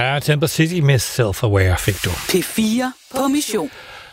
Ja, Temple City med Self-Aware fik du. P4 på mission.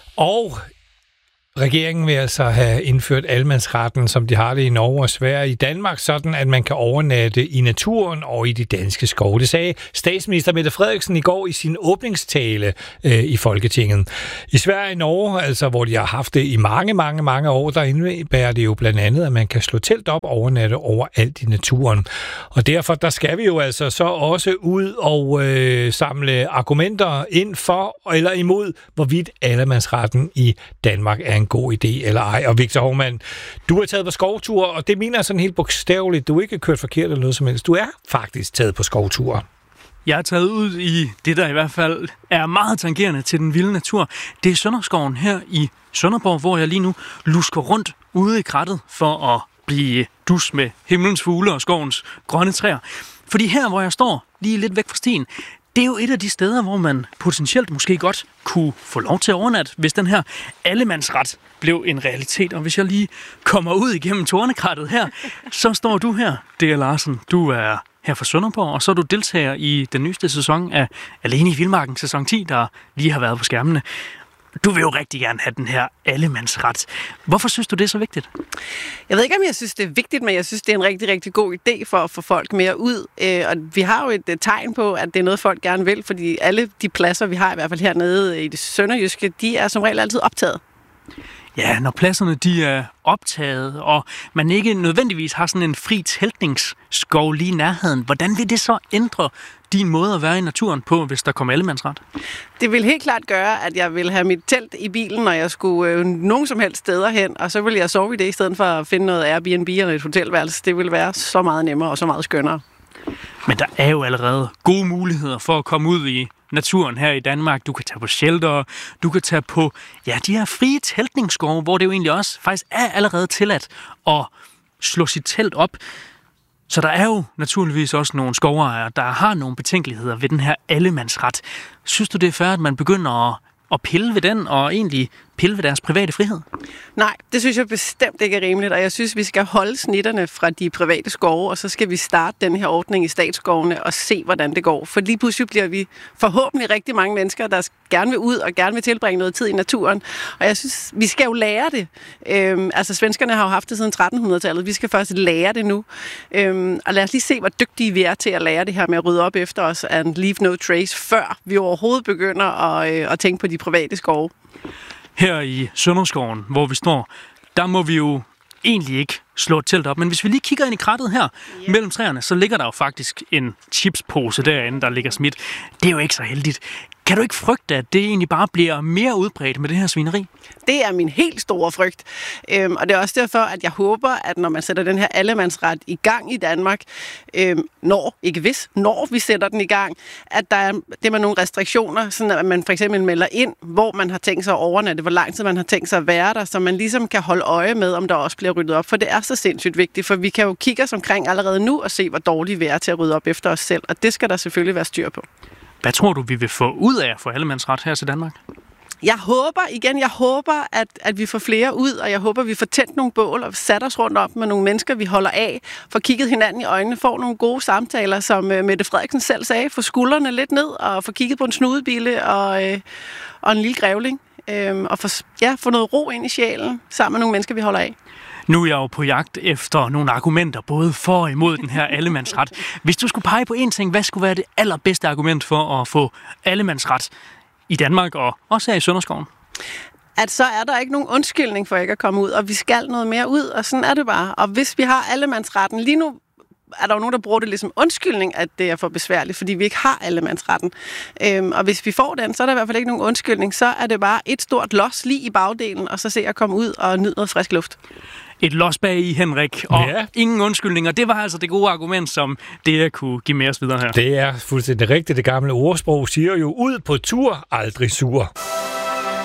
Og regeringen vil altså have indført allemandsretten, som de har det i Norge og Sverige, i Danmark, sådan at man kan overnatte i naturen og i de danske skove. Det sagde statsminister Mette Frederiksen i går i sin åbningstale i Folketinget. I Sverige og Norge, altså hvor de har haft det i mange år, der indebærer det jo blandt andet, at man kan slå telt op og overnatte overalt i naturen. Og derfor, der skal vi jo altså så også ud og samle argumenter ind for eller imod, hvorvidt allemandsretten i Danmark er en god idé eller ej. Og Victor Hovmand, du er taget på skovtur, og det mener jeg sådan helt bogstaveligt. Du er ikke kørt forkert eller noget som helst. Du er faktisk taget på skovtur. Jeg er taget ud i det, der i hvert fald er meget tangerende til den vilde natur. Det er Sønderskoven her i Sønderborg, hvor jeg lige nu lusker rundt ude i krattet for at blive dus med himlens fugle og skovens grønne træer. Fordi her, hvor jeg står lige lidt væk fra stien, det er jo et af de steder, hvor man potentielt måske godt kunne få lov til at overnatte, hvis den her allemandsret blev en realitet. Og hvis jeg lige kommer ud igennem tornekrattet her, så står du her, D.A. Larsen. Du er her fra Sønderborg, og så er du deltager i den nyeste sæson af Alene i Vildmarken, sæson 10, der lige har været på skærmene. Du vil jo rigtig gerne have den her allemandsret. Hvorfor synes du, det er så vigtigt? Jeg ved ikke, om jeg synes, det er vigtigt, men jeg synes, det er en rigtig, rigtig god idé for at få folk mere ud. Og vi har jo et tegn på, at det er noget, folk gerne vil, fordi alle de pladser, vi har i hvert fald hernede i det sønderjyske, de er som regel altid optaget. Ja, når pladserne de er optaget, og man ikke nødvendigvis har sådan en fri teltningsskov lige i nærheden, hvordan vil det så ændre din måde at være i naturen på, hvis der kommer allemandsret? Det vil helt klart gøre, at jeg vil have mit telt i bilen, når jeg skulle nogen som helst steder hen, og så vil jeg sove i det, i stedet for at finde noget Airbnb eller et hotelværelse. Det vil være så meget nemmere og så meget skønnere. Men der er jo allerede gode muligheder for at komme ud i naturen her i Danmark. Du kan tage på shelter, du kan tage på de her frie teltningsskove, hvor det jo egentlig også faktisk er allerede tilladt at slå sit telt op. Så der er jo naturligvis også nogle skovejere, der har nogle betænkeligheder ved den her allemandsret. Synes du, det er fair, at man begynder at pille ved den, og egentlig pille ved deres private frihed? Nej, det synes jeg bestemt ikke er rimeligt, og jeg synes, vi skal holde snitterne fra de private skove, og så skal vi starte den her ordning i statsskovene og se, hvordan det går. For lige pludselig bliver vi forhåbentlig rigtig mange mennesker, der gerne vil ud og gerne vil tilbringe noget tid i naturen. Og jeg synes, vi skal jo lære det. Svenskerne har jo haft det siden 1300-tallet. Vi skal først lære det nu. Og lad os lige se, hvor dygtige vi er til at lære det her med at rydde op efter os and leave no trace, før vi overhovedet begynder at tænke på de private skove. Her i Sønderskoven, hvor vi står, der må vi jo egentlig ikke slå et telt op. Men hvis vi lige kigger ind i krattet her mellem træerne, så ligger der jo faktisk en chipspose derinde, der ligger smidt. Det er jo ikke så heldigt. Kan du ikke frygte, at det egentlig bare bliver mere udbredt med det her svineri? Det er min helt store frygt. Og det er også derfor, at jeg håber, at når man sætter den her allemandsret i gang i Danmark, når vi sætter den i gang, at der er det med nogle restriktioner, sådan at man for eksempel melder ind, hvor man har tænkt sig at overnatte, hvor lang tid man har tænkt sig at være der, så man ligesom kan holde øje med, om der også bliver ryddet op. For det er så sindssygt vigtigt, for vi kan jo kigge os omkring allerede nu og se, hvor dårlige vi er til at rydde op efter os selv. Og det skal der selvfølgelig være styr på. Hvad tror du, vi vil få ud af at få allemandsret her til Danmark? Jeg håber, at vi får flere ud, og jeg håber, vi får tændt nogle bål og sat os rundt om med nogle mennesker, vi holder af, får kigget hinanden i øjnene, får nogle gode samtaler, som Mette Frederiksen selv sagde, få skuldrene lidt ned og få kigget på en snudebille og en lille grævling, og få noget ro ind i sjælen sammen med nogle mennesker, vi holder af. Nu er jeg jo på jagt efter nogle argumenter, både for og imod den her allemandsret. Hvis du skulle pege på én ting, hvad skulle være det allerbedste argument for at få allemandsret i Danmark og også her i Sønderskoven? At så er der ikke nogen undskyldning for ikke at komme ud, og vi skal noget mere ud, og sådan er det bare. Og hvis vi har allemandsretten, lige nu er der jo nogen, der bruger det ligesom undskyldning, at det er for besværligt, fordi vi ikke har allemandsretten. Og hvis vi får den, så er der i hvert fald ikke nogen undskyldning. Så er det bare et stort los lige i bagdelen, og så se at komme ud og nyde noget frisk luft. Et los bag i, Henrik, og ingen undskyldninger. Det var altså det gode argument, som det kunne give med os videre her. Det er fuldstændig rigtigt. Det gamle ordsprog siger jo, ud på tur, aldrig sur.